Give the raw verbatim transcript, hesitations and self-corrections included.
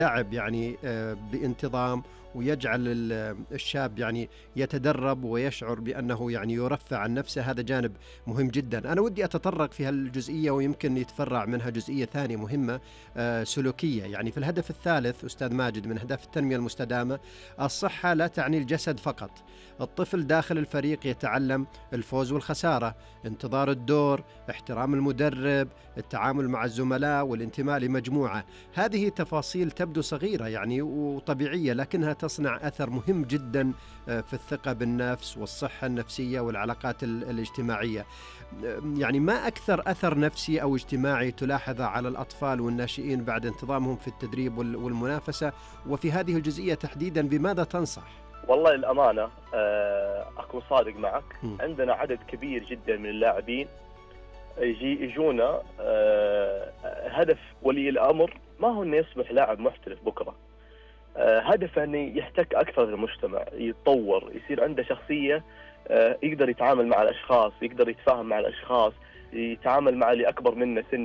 لاعب يعني آه، بانتظام، ويجعل ال- الشاب يعني يتدرب ويشعر بأنه يعني يرفع عن نفسه. هذا جانب مهم جدا. أنا ودي أتطرق في هالجزئية، ويمكن يتفرع منها جزئية ثانية مهمة آه، سلوكية. يعني في الهدف الثالث أستاذ ماجد من أهداف التنمية المستدامة، الصحة لا تعني الجسد فقط. الطفل داخل الفريق يتعلم الفوز والخسارة، انتظار الدور، احترام المدرب، التعامل مع الزملاء، والانتماء لمجموعة. هذه تفاصيل تبدو صغيرة يعني وطبيعية، لكنها تصنع أثر مهم جدا آه، في الثقة بالنفس والصحة النفسية والعلاقات ال- الاجتماعية. آه، يعني ما أكثر أثر نفسي أو اجتماعي تلاحظه على الأطفال والناشئين بعد انتظامهم في التدريب وال- والمنافسة؟ وفي هذه الجزئية تحديدا بماذا تنصح؟ والله الأمانة آه، أكون صادق معك. م. عندنا عدد كبير جدا من اللاعبين يجي يجونا آه، هدف ولي الأمر ما هو أنه يصبح لاعب محترف بكرة. آه، هدفه أنه يحتك أكثر بالمجتمع، يتطور، يصير عنده شخصية، آه، يقدر يتعامل مع الأشخاص، يقدر يتفاهم مع الأشخاص، يتعامل مع اللي أكبر منه سن